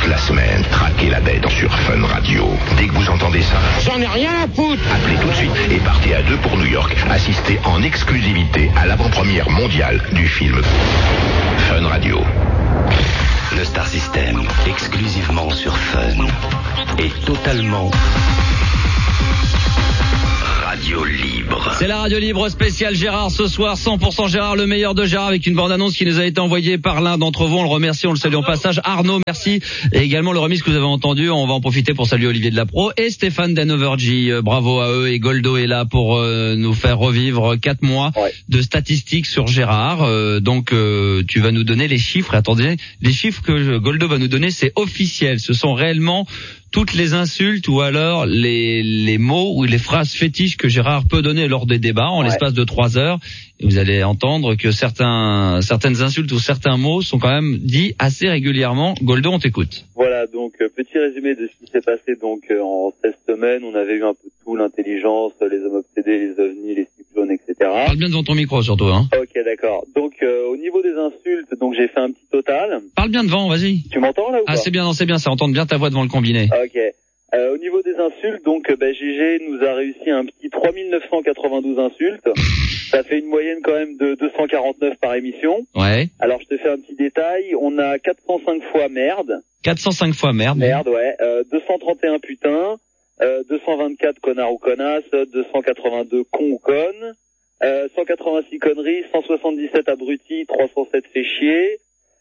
toute la semaine, traquez la bête sur Fun Radio. Dès que vous entendez ça, j'en ai rien à foutre. Appelez tout de suite et partez à 2 pour New York. Assistez en exclusivité à l'avant-première mondiale du film Fun Radio. Le Star System, exclusivement sur Fun, est totalement radio libre. C'est la radio libre spéciale Gérard ce soir, 100% Gérard, le meilleur de Gérard, avec une bande-annonce qui nous a été envoyée par l'un d'entre vous. On le remercie, on le salue en passage. Arnaud, merci. Et également le remix que vous avez entendu, on va en profiter pour saluer Olivier Delapro et Stéphane d'Hanovergy. Bravo à eux, et Goldo est là pour nous faire revivre 4 mois de statistiques sur Gérard. Donc tu vas nous donner les chiffres. Attendez, les chiffres que Goldo va nous donner, c'est officiel. Ce sont réellement toutes les insultes ou alors les mots ou les phrases fétiches que Gérard peut donner lors des débats en l'espace de 3 heures. Et vous allez entendre que certaines insultes ou certains mots sont quand même dits assez régulièrement. Goldo, on t'écoute. Voilà, donc petit résumé de ce qui s'est passé donc en 16 semaines. On avait eu un peu de tout, l'intelligence, les hommes obsédés, les ovnis, les cyclones, etc. Parle bien devant ton micro surtout, hein. Ok, d'accord. Donc au niveau des insultes, donc j'ai fait un petit total. Parle bien devant, vas-y. Tu m'entends là ou pas? Ah, c'est bien, ça entend bien ta voix devant le combiné. Ok. Au niveau des insultes, donc GG nous a réussi un petit 3992 insultes. Ça fait une moyenne quand même de 249 par émission. Ouais. Alors je te fais un petit détail, on a 405 fois merde. 405 fois merde. Merde, ouais. 231 putain, 224 connard ou connasse, 282 con ou conne, 186 conneries, 177 abrutis, 307 fait chier.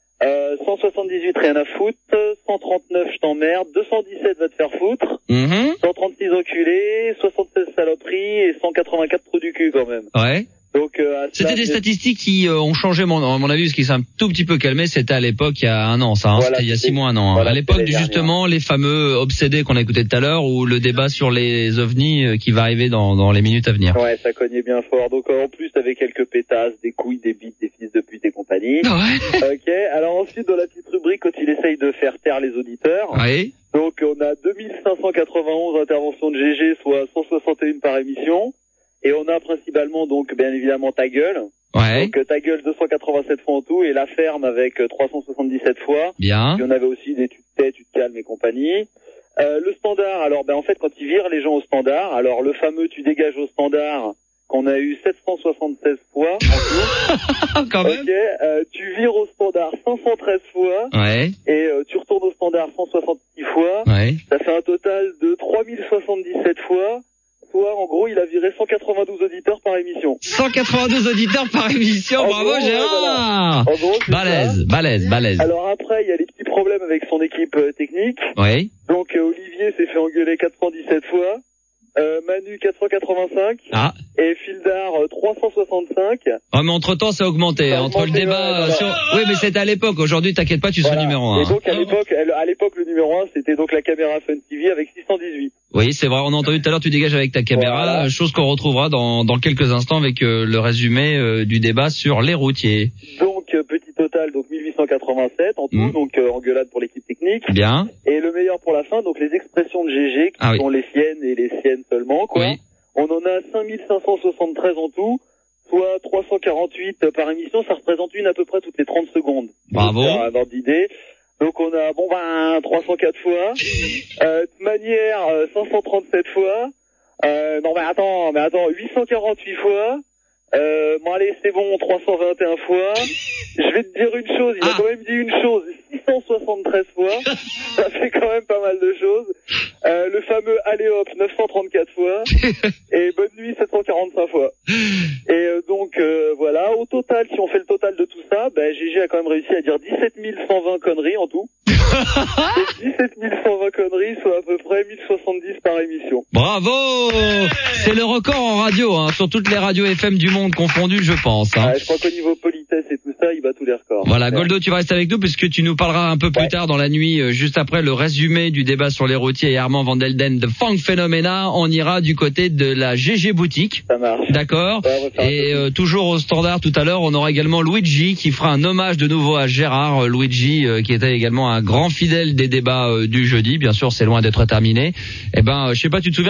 178 rien à foutre, 139 je t'emmerde, 217 va te faire foutre, 136 enculés, 76 saloperies et 184 trous du cul quand même. Ouais. Donc c'était des statistiques qui ont changé à mon avis, parce qu'ils s'est un tout petit peu calmé. C'était à l'époque il y a 1 an, ça. Voilà, c'était il y a 6 mois, 1 an. Voilà, à l'époque justement les fameux obsédés qu'on a écouté tout à l'heure, ou le débat sur les ovnis qui va arriver dans les minutes à venir. Ouais, ça cognait bien fort. Donc en plus t'avais quelques pétasses, des couilles, des bites, des fils de pute et compagnie. Ouais. Ok. Alors ensuite dans la petite rubrique quand il essaye de faire taire les auditeurs. Oui. Donc on a 2591 interventions de GG, soit 161 par émission. Et on a principalement donc bien évidemment ta gueule. Ouais. Donc ta gueule 287 fois en tout, et la ferme avec 377 fois. Bien. Puis on avait aussi des tu te tais, tu te calmes et compagnie. Le standard, alors en fait quand ils virent les gens au standard, alors le fameux tu dégages au standard qu'on a eu 776 fois en tout. Quand même. Ok, tu vires au standard 513 fois. Ouais. Et tu retournes au standard 166 fois. Ouais. Ça fait un total de 3077 fois. En gros, il a viré 192 auditeurs par émission. 192 auditeurs par émission, bravo gros, voilà. Gérard. En gros, balèze. Alors après, il y a les petits problèmes avec son équipe technique. Oui. Donc Olivier s'est fait engueuler 417 fois. Manu 485 et Fildar 365. Ah mais entre temps ça a augmenté, entre le débat oui mais c'était à l'époque, aujourd'hui t'inquiète pas, tu seras numéro 1. Et donc à l'époque le numéro 1 c'était donc la caméra Fun TV avec 618. Oui c'est vrai, on a entendu tout à l'heure tu dégages avec ta caméra, chose qu'on retrouvera dans quelques instants avec le résumé du débat sur les routiers. Donc petit total donc 1887 en tout, donc engueulade pour l'équipe technique. Bien. Et le meilleur pour la fin, donc les expressions de GG qui sont les siennes et les siennes seulement quoi. Oui. On en a 5573 en tout, soit 348 par émission, ça représente une à peu près toutes les 30 secondes. Bravo. Pour un ordre d'idée. Donc on a 304 fois. De manière 537 fois. Non mais attends, 848 fois. Bon allez, c'est bon, 321 fois. Je vais te dire une chose, il a quand même dit une chose 673 fois. Ça fait quand même pas mal de choses. Le fameux allez hop 934 fois. Et bonne nuit 745 fois. Et donc voilà, au total, si on fait le total de tout ça, GG a quand même réussi à dire 17 120 conneries en tout. 17 120 conneries, soit à peu près 1070 par émission. Bravo! C'est le record en radio, hein, sur toutes les radios FM du monde confondues, je pense. Hein. Je crois qu'au niveau politesse et tout ça, il bat tous les records. Voilà, Goldo, tu vas rester avec nous puisque tu nous parleras un peu plus tard dans la nuit, juste après le résumé du débat sur les routiers et Armand Van Delden de Funk Phenomena. On ira du côté de la GG Boutique. Ça marche. D'accord. Et toujours au standard tout à l'heure, on aura également Luigi qui fera un hommage de nouveau à Gérard. Luigi qui était également un grand fidèle des débats du jeudi. Bien sûr, c'est loin d'être terminé. Je sais pas, tu te souviens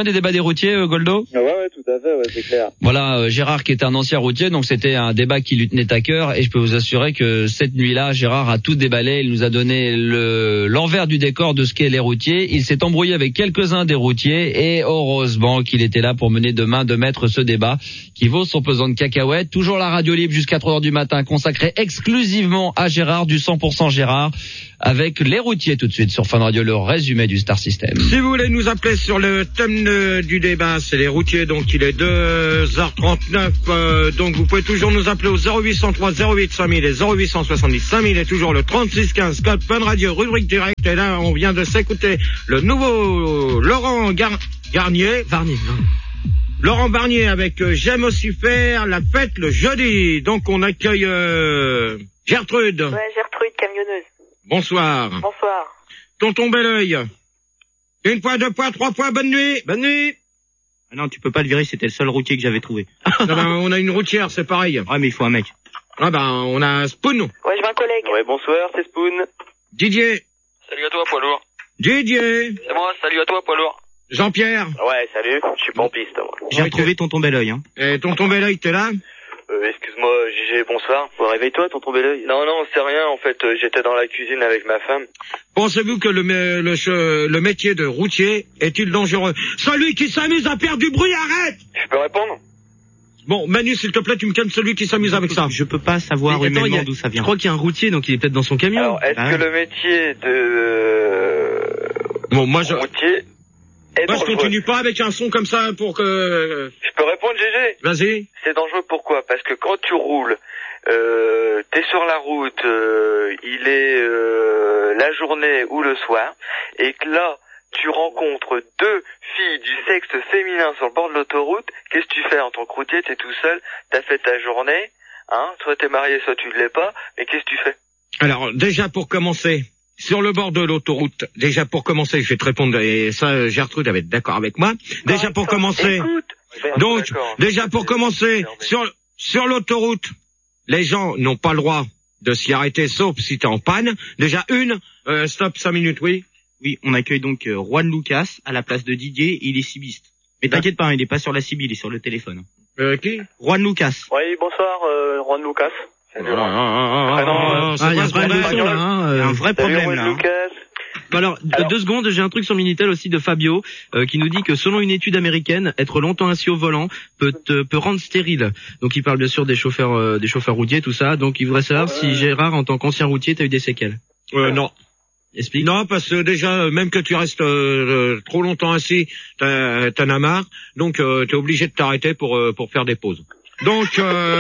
souviens des débats des routiers, Goldo? Ouais, tout à fait, ouais, c'est clair. Voilà, Gérard qui était un ancien routier, donc c'était un débat qui lui tenait à cœur, et je peux vous assurer que cette nuit-là, Gérard a tout déballé, il nous a donné l'envers du décor de ce qu'est les routiers, il s'est embrouillé avec quelques-uns des routiers, et heureusement qu'il était là pour mener de main de maître ce débat, qui vaut son pesant de cacahuètes. Toujours la radio libre jusqu'à 3h du matin, consacrée exclusivement à Gérard, du 100% Gérard, avec les routiers tout de suite sur Fun Radio, le résumé du Star System. Si vous voulez nous appeler sur le thème du débat, c'est les routiers, donc il est 2h39, donc vous pouvez toujours nous appeler au 0803 08 5000 et 0870 5000 et toujours le 3615 code Fun Radio, rubrique directe, et là on vient de s'écouter le nouveau Laurent Garnier, Laurent Barnier avec J'aime aussi faire la fête le jeudi. Donc on accueille Gertrude. Ouais, Gertrude, camionneuse. Bonsoir. Bonsoir. Tonton Belleuil. Une fois, deux fois, trois fois, bonne nuit. Bonne nuit. Ah non, tu peux pas le virer, c'était le seul routier que j'avais trouvé. Ah ben, on a une routière, c'est pareil. Ouais, mais il faut un mec. Ah ben, on a Spoon. Ouais, je veux un collègue. Ouais, bonsoir, c'est Spoon. Didier. Salut à toi, poids lourd. Didier. C'est moi, salut à toi, poids lourd. Jean-Pierre. Ouais, salut, je suis pas en piste, moi. J'ai retrouvé tonton Belleuil, hein. Et tonton Belleuil, t'es là? Excuse-moi, Gégé, bonsoir. Réveille-toi, tonton Belleuil. Non, c'est rien, en fait, j'étais dans la cuisine avec ma femme. Pensez-vous que le métier de routier est-il dangereux? Celui qui s'amuse à faire du bruit, arrête! Je peux répondre? Bon, Manu, s'il te plaît, tu me calmes celui qui s'amuse avec ça. Je peux pas savoir humainement d'où ça vient. Je crois qu'il y a un routier, donc il est peut-être dans son camion. Alors, est-ce que le métier de Bon, moi, routier est moi, je dangereux? continue pas avec un son comme ça pour que... Je peux répondre, Gégé? Vas-y. C'est dangereux pourquoi? Parce que quand tu roules, t'es sur la route, il est la journée ou le soir, et que là, tu rencontres deux filles du sexe féminin sur le bord de l'autoroute, qu'est-ce que tu fais en tant que routier? T'es tout seul, t'as fait ta journée, hein? Soit t'es marié, soit tu ne l'es pas, mais qu'est-ce que tu fais? Alors, déjà pour commencer, sur le bord de l'autoroute, je vais te répondre, et ça, Gertrude va être d'accord avec moi. Déjà pour commencer, donc, déjà pour commencer, sur l'autoroute, les gens n'ont pas le droit de s'y arrêter, sauf si t'es en panne. Déjà stop 5 minutes, oui. Oui, on accueille donc Juan Lucas à la place de Didier, il est cibiste. Mais t'inquiète pas, il est pas sur la cible, il est sur le téléphone. Qui? Juan Lucas. Oui, bonsoir, Juan Lucas. Il y a un vrai problème là. Lucas. Alors, 2 secondes, j'ai un truc sur Minitel aussi de Fabio, qui nous dit que selon une étude américaine, être longtemps assis au volant peut rendre stérile. Donc il parle bien sûr des chauffeurs routiers, tout ça. Donc il voudrait savoir si Gérard, en tant qu'ancien routier, t'as eu des séquelles. Non. Explique. Non, parce que déjà, même que tu restes trop longtemps assis, t'en as marre, donc t'es obligé de t'arrêter pour faire des pauses. Donc,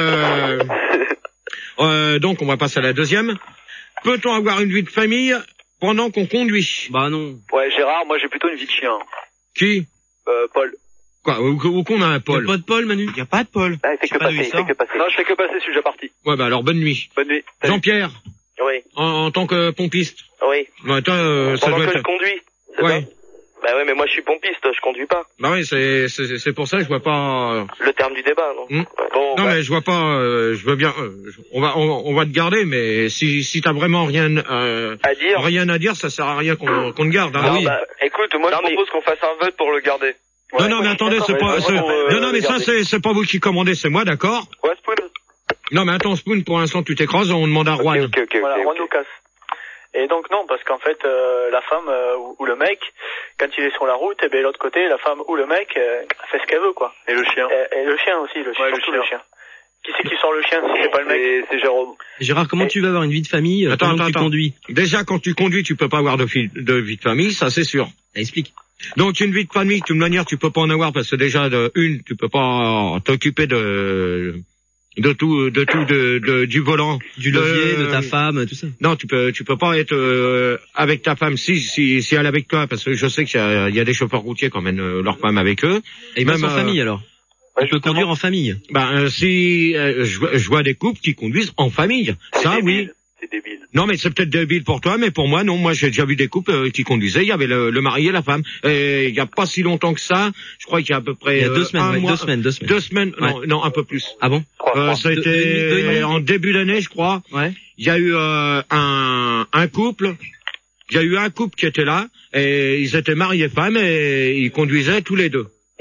donc on va passer à la deuxième. Peut-on avoir une vie de famille pendant qu'on conduit? Bah non. Ouais, Gérard, moi j'ai plutôt une vie de chien. Qui? Paul. Quoi? Où qu'on a un Paul? Y a pas de Paul, Manu? Y a pas de Paul. Ah, il fait que passer, Non, je fais que passer, je suis déjà parti. Ouais, bah alors bonne nuit. Bonne nuit. Salut. Jean-Pierre, Oui. en tant que pompiste. Oui. Ouais, toi, ça Pendant doit que être... je conduis. C'est Ouais. ça? Bah ouais, mais moi je suis pompiste, je conduis pas. Bah oui, c'est pour ça que je vois pas... Le terme du débat, non? Bon, Non bah, mais je vois pas, je veux bien, on va te garder, mais si t'as vraiment rien à dire, ça sert à rien qu'on te garde. Hein. non, bah, écoute, moi je propose qu'on fasse un vote pour le garder. Ouais, non mais attendez, c'est pas, non mais ça c'est pas vous qui commandez, c'est moi, d'accord? Ouais, Spoon. Non mais attends, Spoon, pour l'instant tu t'écrases, on demande à Juan. Voilà, Juan Lucas. Et donc non, parce qu'en fait, la femme ou le mec, quand il est sur la route, et ben l'autre côté, la femme ou le mec fait ce qu'elle veut, quoi. Et le chien. Et le chien aussi, surtout le chien. Qui c'est qui sort le chien si c'est pas le mec? C'est Jérôme. Gérard, comment tu vas avoir une vie de famille pendant que tu conduis? Déjà, quand tu conduis, tu peux pas avoir de vie de famille, ça c'est sûr. Explique. Donc une vie de famille, de toute manière, tu peux pas en avoir parce que déjà tu peux pas t'occuper du volant, du levier, de ta femme, tout ça. Non, tu peux pas être avec ta femme si elle est avec toi, parce que je sais qu'il y a des chauffeurs routiers qui emmènent leur femme avec eux. Et même en famille alors. Tu peux conduire en famille. Je vois des couples qui conduisent en famille. Ça, oui. C'est débile. Non, mais c'est peut-être débile pour toi, mais pour moi, non. Moi, j'ai déjà vu des couples qui conduisaient. Il y avait le mari et la femme. Et il y a pas si longtemps que ça. Je crois qu'il y a à peu près il y a 2 semaines, 2 semaines. Ouais. Non, un peu plus. Ah bon? Ça a été en début d'année, je crois. Ouais. Il y a eu un couple. Il y a eu un couple qui était là et ils étaient mari et femme et ils conduisaient tous les deux.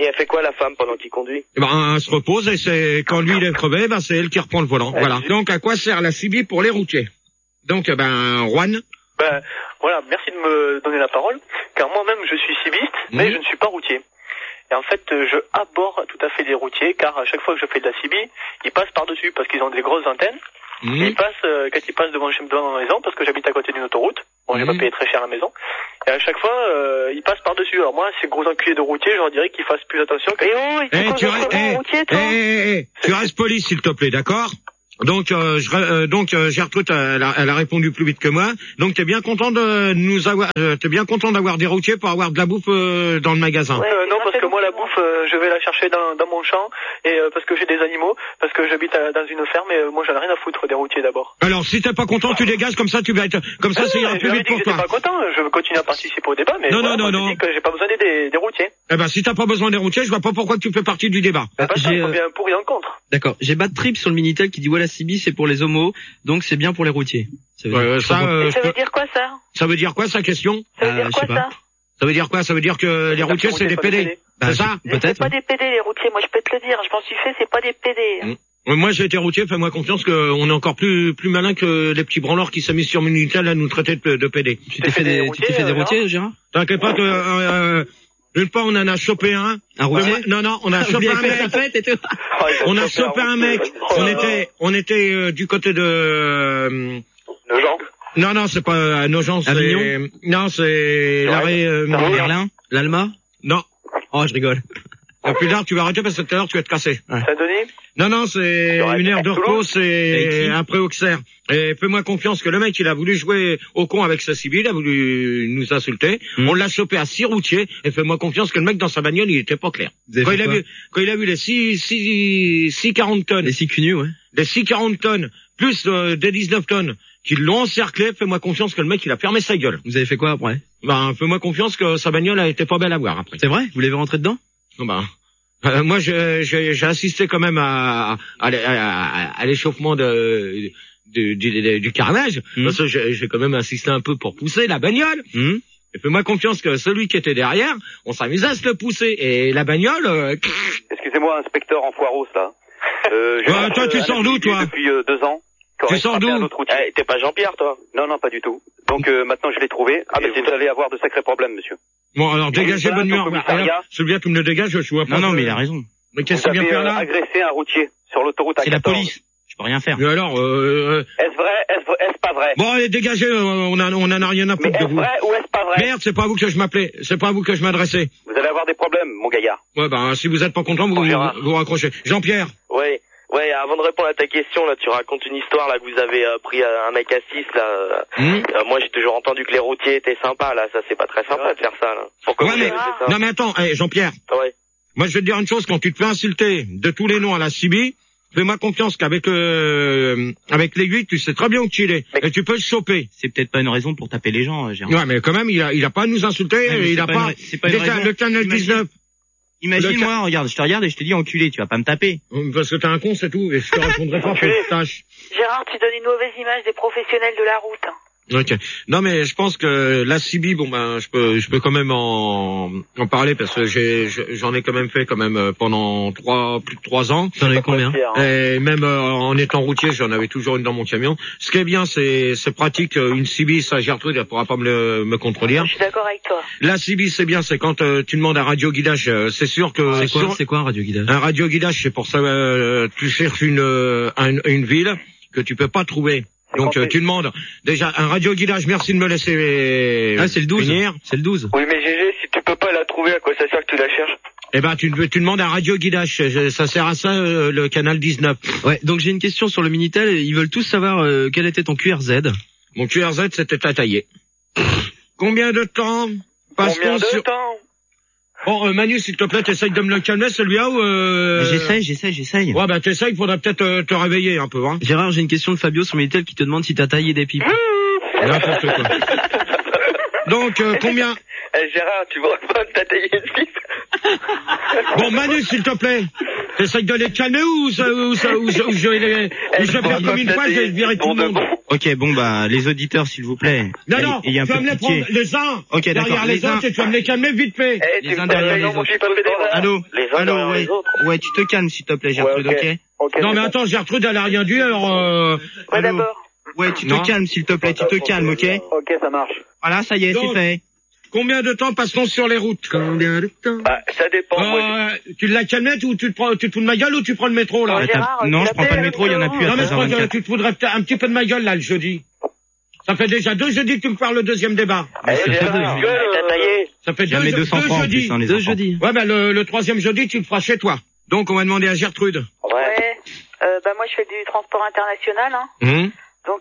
Et elle fait quoi, la femme, pendant qu'il conduit? Eh ben, elle se repose et c'est quand lui il est crevé, ben c'est elle qui reprend le volant. Voilà. Donc à quoi sert la CB pour les routiers? Donc ben Juan. Ben voilà, merci de me donner la parole, car moi-même je suis cibiste, mais je ne suis pas routier. Et en fait, je aborde tout à fait des routiers, car à chaque fois que je fais de la CB, ils passent par-dessus, parce qu'ils ont des grosses antennes. Et ils passent, quand ils passent devant ma maison, parce que j'habite à côté d'une autoroute, bon, j'ai pas payé très cher la maison, et à chaque fois, ils passent par-dessus. Alors moi, ces gros enculés de routiers, je leur dirais qu'ils fassent plus attention. Tu restes poli, s'il te plaît, d'accord? Donc Gertrude, elle a répondu plus vite que moi. Donc t'es bien content de nous avoir, t'es bien content d'avoir des routiers pour avoir de la bouffe dans le magasin. Non, parce que moi la bouffe, je vais la chercher dans mon champ, et parce que j'ai des animaux, parce que j'habite dans une ferme, et moi j'en ai rien à foutre des routiers d'abord. Alors si t'es pas content, tu dégages, comme ça tu vas être, comme ça ira plus vite pour toi. Je suis pas content, je veux continuer à participer au débat, mais non. Je dis que j'ai pas besoin des routiers. Eh ben si t'as pas besoin des routiers, je vois pas pourquoi tu fais partie du débat. J'ai un pour et un contre. D'accord, j'ai Bad Trip sur le Minitel qui dit ouais, la CB c'est pour les homos, donc c'est bien pour les routiers. Ça veut dire quoi ça? Ça veut dire quoi sa question? Ça veut dire quoi ça? Ça veut dire quoi? Ça veut dire que les routiers c'est des PD. C'est ça? Peut-être. C'est pas des PD les routiers, moi je peux te le dire, je m'en suis fait, c'est pas des PD. Moi j'ai été routier, fais-moi confiance qu'on est encore plus malin que les petits branleurs qui s'amusent sur Minitel à nous traiter de PD. Tu t'es fait des routiers, Gérard? T'inquiète pas que une fois on en a chopé un. Un routier? Non, on a chopé un mec. On a chopé un mec. On était du côté de Nogent. Non, c'est pas Nogent, c'est Avignon. Non, c'est l'arrêt Berlin, l'Alma. Non. Oh, je rigole. Et plus tard, tu vas arrêter parce que tout à l'heure tu vas te casser. Saint-Denis? Non, c'est une heure de repos, c'est après Auxerre. Et fais-moi confiance que le mec, il a voulu jouer au con avec sa civile, il a voulu nous insulter. On l'a chopé à 6 routiers, et fais-moi confiance que le mec dans sa bagnole, il était pas clair. Quand il a vu les 6 40 tonnes. Les 6 cunus, ouais. Les 6 40 tonnes, plus des 19 tonnes, qui l'ont encerclé, fais-moi confiance que le mec, il a fermé sa gueule. Vous avez fait quoi après? Ben, fais-moi confiance que sa bagnole a été pas belle à voir après. C'est vrai? Vous l'avez rentré dedans? Moi, j'ai assisté quand même à l'échauffement du carnage, parce que j'ai quand même assisté un peu pour pousser la bagnole. Et fais-moi confiance que celui qui était derrière, on s'amusait à se le pousser. Et la bagnole... Excusez-moi, inspecteur en foireau, ça. Toi, tu sors d'où, toi? Depuis 2 ans. Tu sors d'où? T'es pas Jean-Pierre, toi? Non, pas du tout. Donc maintenant, je l'ai trouvé. Vous allez avoir de sacrés problèmes, monsieur. Bon, alors dégagez, bonne nuit. Celui-là, tu me le dégages, je vois pas. Non, mais il a raison. Mais qu'est-ce qu'il vient faire là? Agressé un routier sur l'autoroute A14. C'est la police. Je peux rien faire. Mais alors, Est-ce vrai? Est-ce pas vrai? Bon, allez, dégagez, on en a rien à foutre de vous. Est-ce vrai ou est-ce pas vrai? Merde, c'est pas à vous que je m'appelais. C'est pas à vous que je m'adressais. Vous allez avoir des problèmes, mon gaillard. Ouais, si vous êtes pas content, vous raccrochez. Jean-Pierre. Ouais, avant de répondre à ta question, là, tu racontes une histoire, là, que vous avez pris un mec à 6, là. Moi, j'ai toujours entendu que les routiers étaient sympas, là. Ça, c'est pas très sympa de faire ça, là. Pourquoi vous avez fait ça? Non, mais attends, Jean-Pierre. Ouais. Moi, je vais te dire une chose, quand tu te fais insulter de tous les noms à la CB, fais-moi confiance qu'avec avec l'aiguille, tu sais très bien où tu es. Et tu peux le choper. C'est peut-être pas une raison pour taper les gens, Gérard. Ouais, mais quand même, il a pas à nous insulter, il a pas... C'est pas une raison. Le canal 19... Imagine-moi, regarde, je te regarde et je te dis enculé, tu vas pas me taper. Parce que t'es un con, c'est tout, et je te répondrai pas pour que tu tâches. Gérard, tu donnes une mauvaise image des professionnels de la route. Ok. Non, mais je pense que la CB, je peux quand même en parler parce que j'en ai quand même fait pendant plus de 3 ans. T'en avais combien? Et même en étant routier, j'en avais toujours une dans mon camion. Ce qui est bien, c'est pratique. Une CB, ça, Gertrude, elle pourra pas me contredire. Je suis d'accord avec toi. La CB, c'est bien, c'est quand tu demandes un radio-guidage. C'est sûr que... C'est quoi un radio-guidage? Un radio-guidage, c'est pour ça, tu cherches une ville que tu peux pas trouver. Donc tu demandes déjà un radio-guidage, merci de me laisser c'est le 12. finir. C'est le 12. Oui, mais GG, si tu peux pas la trouver, à quoi ça sert que tu la cherches? Eh ben tu demandes un radio-guidage, ça sert à ça le canal 19. Ouais, donc j'ai une question sur le Minitel, ils veulent tous savoir quel était ton QRZ. Mon QRZ, c'était à tailler. Combien de temps passe-t-on sur... Bon, Manu, s'il te plaît, t'essayes de me le calmer, celui-là, ou J'essaye. Ouais, t'essayes, faudrait peut-être te réveiller un peu, hein. Gérard, j'ai une question de Fabio sur Minitel qui te demande si t'as taillé des pipes. N'importe quoi. Donc, combien... Gérard, tu vois pas que t'as taillé une pipe? Bon, Manu, s'il te plaît. T'essayes de les calmer ou je vais faire comme une fois, je vais virer tout le monde. Ok, bon bah les auditeurs s'il vous plaît. Non, il y a un tu vas peu me de les prendre pitié. les uns Ok, d'accord. derrière les autres et tu vas me les calmer vite fait. Les uns derrière les autres. Allô, ouais. Ouais, tu te calmes s'il te plaît, Gertrude, ok. Non mais attends, Gertrude elle a rien dit alors. d'abord. Ouais, tu te calmes s'il te plaît, tu te calmes, ok. Ok, ça marche. Voilà, ça y est, c'est fait. Combien de temps passe-t-on sur les routes? Bah, ça dépend. Tu l'as calmé ou tu te fous de ma gueule ou tu prends le métro là? Non, je prends pas le métro, il y en a plus à Non mais je crois 13h24. que tu te voudrais un petit peu de ma gueule là le jeudi. Ça fait déjà 2 jeudis que tu me parles le deuxième débat. T'as taillé. Ça fait Jamais 200 francs en plus, hein, les deux enfants. jeudis. Ouais, bah le troisième jeudi, tu le feras chez toi. Donc, on va demander à Gertrude. Ouais. Bah moi je fais du transport international, hein. Donc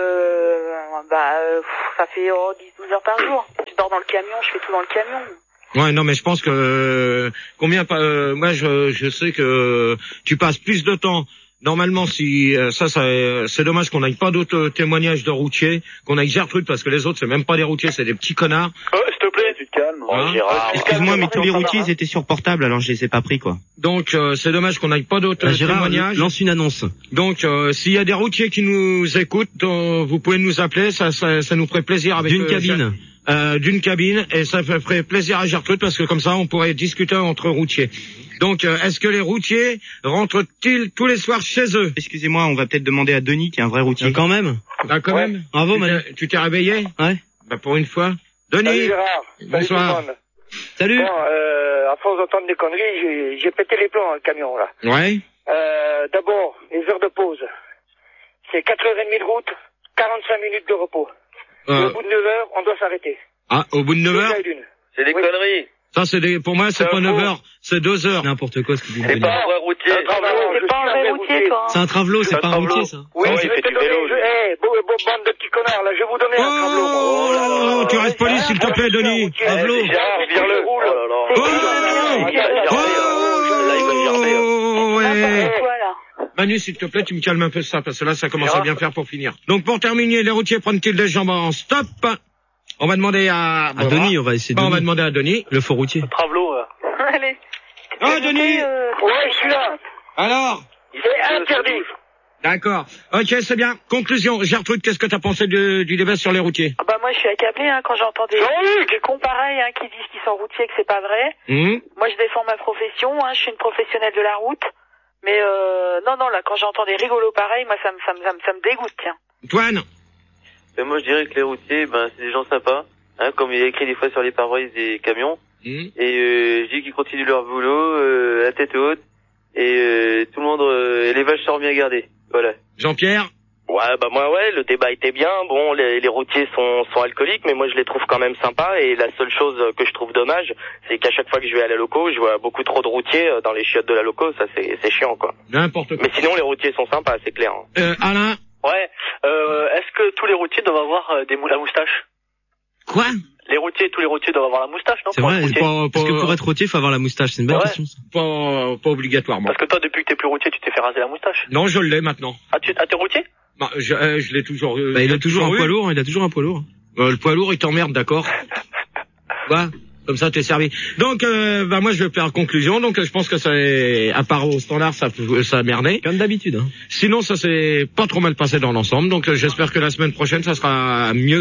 ça fait 10-12 heures par jour. Je dors dans le camion, je fais tout dans le camion. Ouais, non, mais je pense que moi, je sais que tu passes plus de temps. Normalement, si c'est dommage qu'on n'aille pas d'autres témoignages de routiers, qu'on aille Gertrude, parce que les autres, c'est même pas des routiers, c'est des petits connards. S'il te plaît, tu te calmes. Gérard. Excuse-moi, mais tous les routiers, ils étaient sur portable, alors je les ai pas pris, quoi. Donc, c'est dommage qu'on n'aille pas d'autres témoignages. Lance une annonce. Donc, s'il y a des routiers qui nous écoutent, vous pouvez nous appeler, ça nous ferait plaisir avec D'une cabine. D'une cabine, et ça ferait plaisir à Gertrude, parce que comme ça, on pourrait discuter entre routiers. Donc, est-ce que les routiers rentrent-ils tous les soirs chez eux? Excusez-moi, on va peut-être demander à Denis, qui est un vrai routier. Quand même. Ah, quand même. Bravo, Manu. Tu t'es réveillé? Ouais. Bah, pour une fois. Denis. Salut Gérard. Bonsoir. Salut. Bon, à force d'entendre des conneries, j'ai pété les plombs dans le camion, là. Ouais. D'abord, les heures de pause. C'est 4h30 de route, 45 minutes de repos. Au bout de 9 heures, on doit s'arrêter. Ah, au bout de 9 heures? C'est des conneries. Ça, pour moi, c'est pas 9 heures, c'est 2 heures. N'importe quoi ce qu'il dit. C'est pas un vrai routier. C'est pas un vrai routier, toi. C'est un travelot, c'est pas un routier, ça. Oui, il fait du vélo. Bande de petits connards, là, je vais vous donner un travelot. Oh, tu restes poli, s'il te plaît, Denis. Travelot. Manu, s'il te plaît, tu me calmes un peu ça, parce que là, ça commence à bien faire pour finir. Donc, pour terminer, les routiers prennent-ils des jambes en stop? On va demander à Denis, on va essayer de. On va demander à Denis. Le faux routier. Travelot, Allez. Oh, Denis. Ouais, je suis là. Alors? C'est interdit. D'accord. Ok, c'est bien. Conclusion. Gertrude, qu'est-ce que t'as pensé du débat sur les routiers? Ah bah moi je suis accablée quand j'entends des cons pareils qui disent qu'ils sont routiers et que c'est pas vrai. Moi je défends ma profession, je suis une professionnelle de la route. Mais non là quand j'entends des rigolos pareils, moi ça me dégoûte, tiens. Toine. Moi je dirais que les routiers, c'est des gens sympas, comme il y a écrit des fois sur les pare-brises des camions. Et je dis qu'ils continuent leur boulot, la tête haute, et tout le monde, et les vaches sont bien gardées. Voilà. Jean-Pierre? Ouais, le débat était bien. Bon, les routiers sont alcooliques, mais moi je les trouve quand même sympas. Et la seule chose que je trouve dommage, c'est qu'à chaque fois que je vais à la loco, je vois beaucoup trop de routiers dans les chiottes de la loco. Ça, c'est chiant, quoi. N'importe quoi. Mais sinon, les routiers sont sympas, c'est clair. Alain? Ouais. Est-ce que tous les routiers doivent avoir la moustache? Quoi? Tous les routiers doivent avoir la moustache, non? C'est vrai. Parce que pour être routier, faut avoir la moustache. C'est une belle question. Ça. Pas obligatoirement. Parce que toi, depuis que t'es plus routier, tu t'es fait raser la moustache. Non, je l'ai maintenant. Ah, t'es routier? Je l'ai toujours. Il a toujours un poids lourd. Il a toujours un poids lourd. Le poids lourd, il t'emmerde, d'accord. Voilà. Comme ça, t'es servi. Donc, moi, je vais faire conclusion. Donc, je pense que c'est, à part au standard, ça a merdé. Comme d'habitude. Sinon, ça s'est pas trop mal passé dans l'ensemble. Donc, j'espère que la semaine prochaine, ça sera mieux.